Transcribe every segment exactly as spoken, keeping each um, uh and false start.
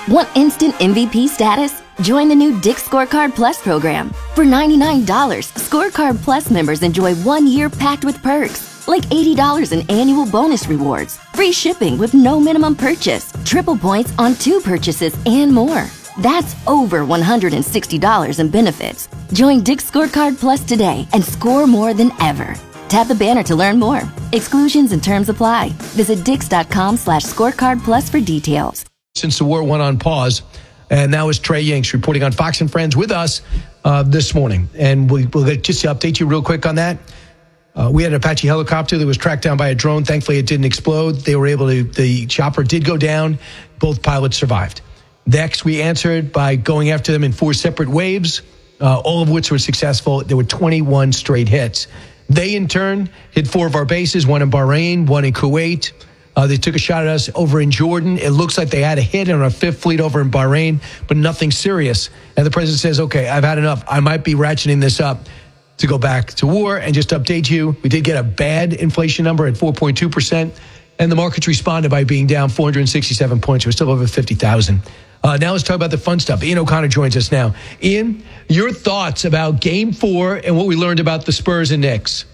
Want instant M V P status? Join the new Dick's Scorecard Plus program. For ninety-nine dollars, Scorecard Plus members enjoy one year packed with perks, like eighty dollars in annual bonus rewards, free shipping with no minimum purchase, triple points on two purchases, and more. That's over one hundred sixty dollars in benefits. Join Dick's Scorecard Plus today and score more than ever. Tap the banner to learn more. Exclusions and terms apply. Visit dix.com slash scorecard plus for details. Since the war went on pause, and now is Trey Yingst reporting on Fox and Friends with us uh, this morning. And we, we'll just update you real quick on that. Uh, we had an Apache helicopter that was tracked down by a drone. Thankfully, it didn't explode. They were able to, the chopper did go down. Both pilots survived. Next, we answered by going after them in four separate waves, uh, all of which were successful. There were twenty-one straight hits. They, in turn, hit four of our bases, one in Bahrain, one in Kuwait. Uh, they took a shot at us over in Jordan. It looks like they had a hit on our fifth fleet over in Bahrain, but nothing serious. And the president says, okay, I've had enough. I might be ratcheting this up to go back to war. And just to update you, we did get a bad inflation number at four point two percent. And the markets responded by being down four hundred sixty-seven points. We're still over fifty thousand. Uh, now let's talk about the fun stuff. Ian O'Connor joins us now. Ian, your thoughts about Game Four and what we learned about the Spurs and Knicks?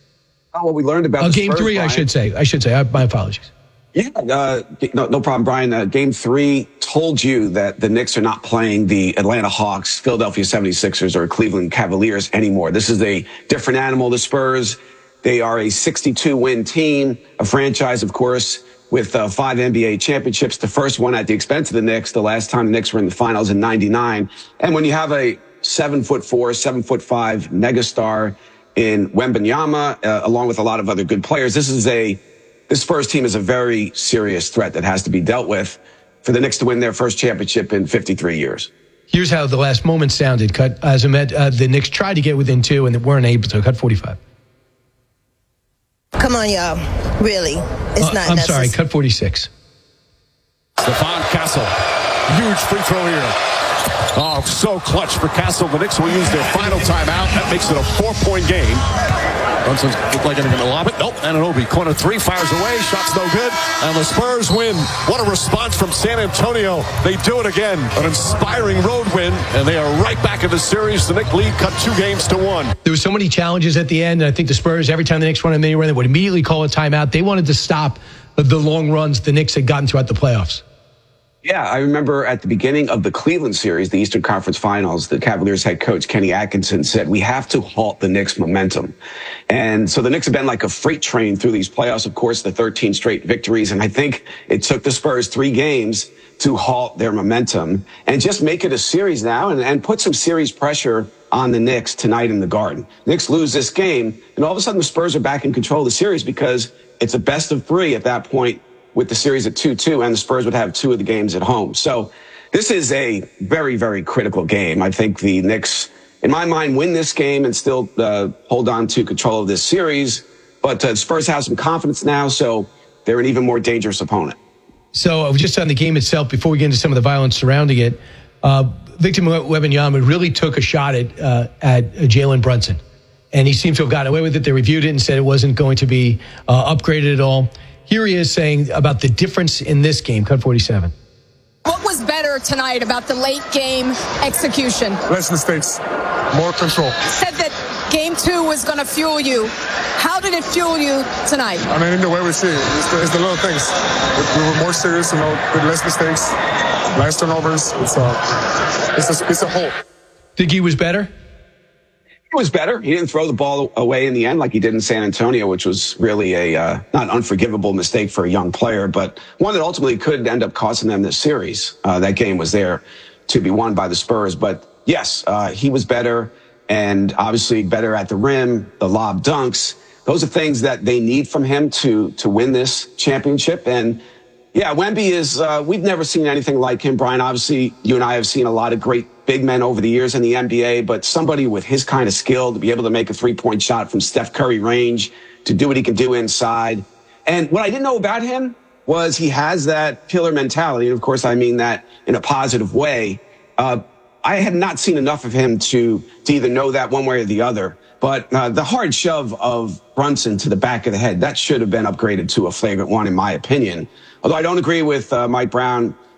Oh, what we learned about uh, the Game Spurs, Three, Brian. I should say. I should say. I, my apologies. Yeah, uh, no, no problem, Brian. Uh, game Three told you that the Knicks are not playing the Atlanta Hawks, Philadelphia seventy-sixers, or Cleveland Cavaliers anymore. This is a different animal. The Spurs, they are a sixty-two win team, a franchise, of course, with uh, five N B A championships, the first one at the expense of the Knicks, the last time the Knicks were in the finals in ninety-nine. And when you have a seven foot four, seven foot five megastar in Wembanyama, uh, along with a lot of other good players, this is a, this Spurs team is a very serious threat that has to be dealt with for the Knicks to win their first championship in fifty-three years. Here's how the last moment sounded. Cut, as I met, uh, the Knicks tried to get within two and they weren't able to. Cut forty-five. Come on, y'all. Really. It's uh, not I'm necessary. sorry, cut forty-six. Stephon Castle. Huge free throw here. Oh, so clutch for Castle. The Knicks will use their final timeout. That makes it a four-point game. Brunson's looked like they're going to lob it. Nope. Anunoby, corner three, fires away. Shot's no good. And the Spurs win. What a response from San Antonio. They do it again. An inspiring road win. And they are right back in the series. The Knicks lead cut two games to one. There were so many challenges at the end. And I think the Spurs, every time the Knicks won a mini run, they would immediately call a timeout. They wanted to stop the long runs the Knicks had gotten throughout the playoffs. Yeah, I remember at the beginning of the Cleveland series, the Eastern Conference Finals, the Cavaliers head coach Kenny Atkinson said, we have to halt the Knicks' momentum. And so the Knicks have been like a freight train through these playoffs, of course, the thirteen straight victories. And I think it took the Spurs three games to halt their momentum and just make it a series now and, and put some serious pressure on the Knicks tonight in the Garden. Knicks lose this game, and all of a sudden the Spurs are back in control of the series because it's a best of three at that point, with the series at two two, and the Spurs would have two of the games at home. So this is a very, very critical game. I think the Knicks, in my mind, win this game and still uh, hold on to control of this series. But uh, the Spurs have some confidence now, so they're an even more dangerous opponent. So uh, just on the game itself, before we get into some of the violence surrounding it, uh, Victor Wembanyama really took a shot at, uh, at Jalen Brunson. And he seems to have gotten away with it. They reviewed it and said it wasn't going to be uh, upgraded at all. Here he is saying about the difference in this game, cut forty-seven. What was better tonight about the late game execution? Less mistakes, more control. Said that game two was going to fuel you. How did it fuel you tonight? I mean, in the way we see it, it's the, it's the little things. We were more serious, you know, with less mistakes, less turnovers. It's a, it's a, it's a whole. Think he was better? He was better. He didn't throw the ball away in the end like he did in San Antonio, which was really a uh, not an unforgivable mistake for a young player, but one that ultimately could end up costing them this series. Uh, that game was there to be won by the Spurs. But yes, uh, he was better, and obviously better at the rim, the lob dunks. Those are things that they need from him to to win this championship. And yeah, Wemby is, uh, we've never seen anything like him, Brian. Obviously, you and I have seen a lot of great big men over the years in the N B A, but somebody with his kind of skill to be able to make a three-point shot from Steph Curry range, to do what he can do inside. And what I didn't know about him was he has that killer mentality. And of course, I mean that in a positive way. Uh, I had not seen enough of him to, to either know that one way or the other. But uh, the hard shove of Brunson to the back of the head, that should have been upgraded to a flagrant one, in my opinion. Although I don't agree with uh, Mike Brown